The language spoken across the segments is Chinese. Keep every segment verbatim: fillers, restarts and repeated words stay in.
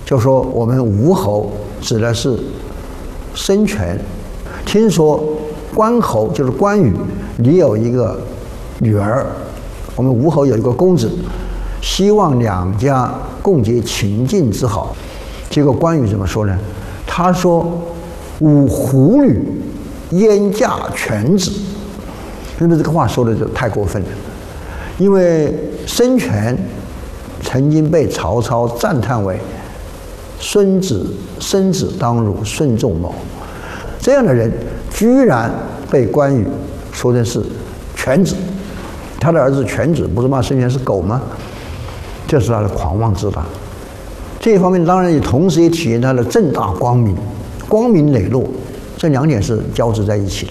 就说我们吴侯指的是孙权。听说关侯就是关羽，你有一个女儿，我们吴侯有一个公子，希望两家共结秦晋之好。结果关羽怎么说呢？他说：“吾狐女焉嫁犬子。”是不是这个话说的就太过分了？因为孙权曾经被曹操赞叹为孙子生子当如孙仲谋，这样的人居然被关羽说的是犬子。他的儿子犬子不是骂孙权是狗吗？这是他的狂妄自大。这一方面当然也同时也体现他的正大光明、光明磊落，这两点是交织在一起的。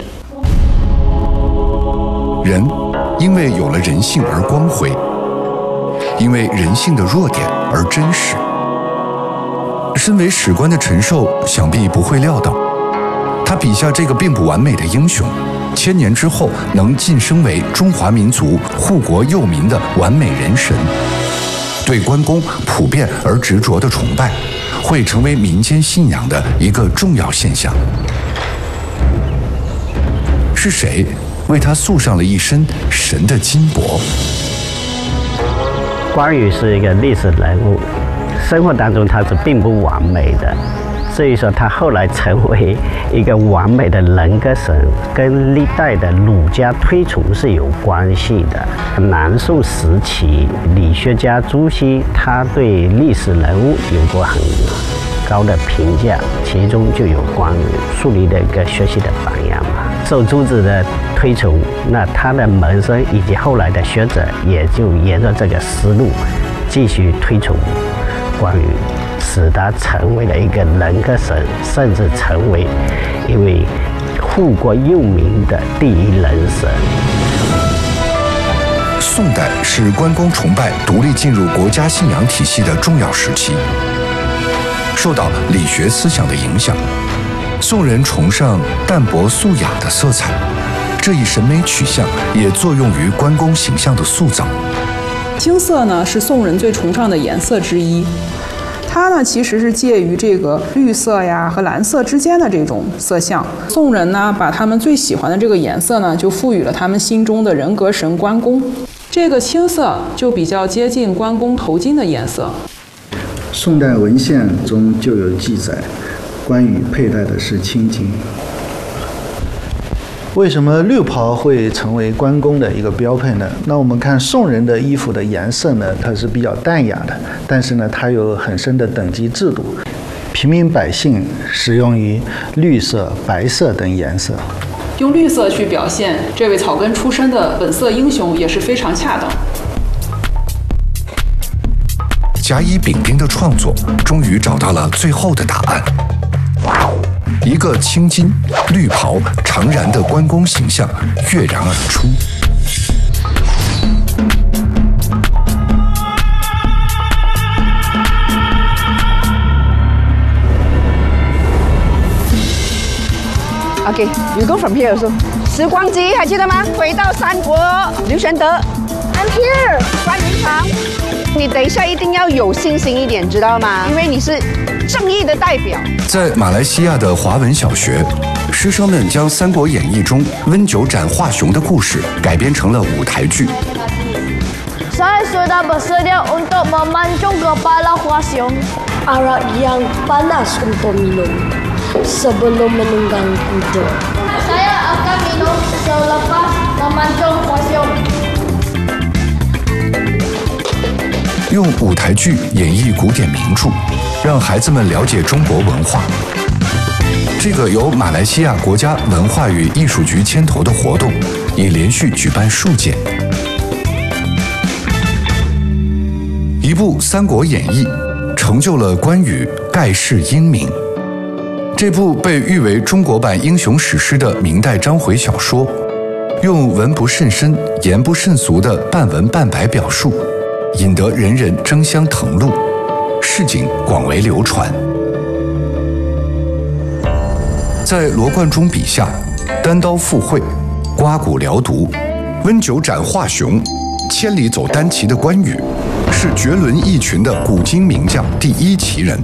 人因为有了人性而光辉，因为人性的弱点而真实。身为史官的陈寿想必不会料到，他笔下这个并不完美的英雄，千年之后能晋升为中华民族护国佑民的完美人神。对关公普遍而执着的崇拜，会成为民间信仰的一个重要现象。是谁为他塑上了一身神的金帛？ 关羽是一个历史人物，生活当中他是并不完美的，所以说他后来成为一个完美的人格神，跟历代的儒家推崇是有关系的。南宋时期，理学家朱熹他对历史人物有过很高的评价，其中就有关于树立了一个学习的榜样嘛。受朱子的推崇，那他的门生以及后来的学者也就沿着这个思路继续推崇关羽，使他成为了一个人格神，甚至成为一位护国佑民的第一人神。 宋代是关公崇拜独立进入国家信仰体系的重要时期，受到理学思想的影响，宋人崇尚淡泊素雅的色彩，这一审美取向也作用于关公形象的塑造。 青色呢是宋人最崇尚的颜色之一，它呢其实是介于这个绿色呀和蓝色之间的这种色相。宋人呢把他们最喜欢的这个颜色呢，就赋予了他们心中的人格神关公。这个青色就比较接近关公头巾的颜色。 宋代文献中就有记载，关羽佩戴的是青巾。为什么绿袍会成为关公的一个标配呢？那我们看宋人的衣服的颜色呢，它是比较淡雅的，但是呢，它有很深的等级制度。平民百姓使用于绿色、白色等颜色。 用绿色去表现这位草根出身的本色英雄也是非常恰当。 甲乙丙丁的创作终于找到了最后的答案。一个青巾、绿袍、长髯的关公形象跃然而出。 OK, you go from here also. 时光机还记得吗？回到三国，刘玄德 ，I'm here. 关云长，你等一下一定要有信心一点，知道吗？因为你是正义的代表。 在马来西亚的华文小学，师生们将《三国演义》中温酒斩华雄的故事改编成了舞台剧。 Saya sudah bersedia untuk memancung kepala Hua Xiong. Arak yang panas untuk minum sebelum menunggang kuda. Saya akan minum selepas memancung Hua Xiong. 用舞台剧演绎古典名著，让孩子们了解中国文化。这个由马来西亚国家文化与艺术局牵头的活动，已连续举办数届。一部《三国演义》成就了关羽盖世英名。这部被誉为中国版英雄史诗的明代章回小说，用文不甚深、言不甚俗的半文半白表述，引得人人争相誊录，市井广为流传。在罗贯中笔下，单刀赴会、刮骨疗毒、温酒斩华雄、千里走单骑的关羽，是绝伦异群的古今名将第一奇人。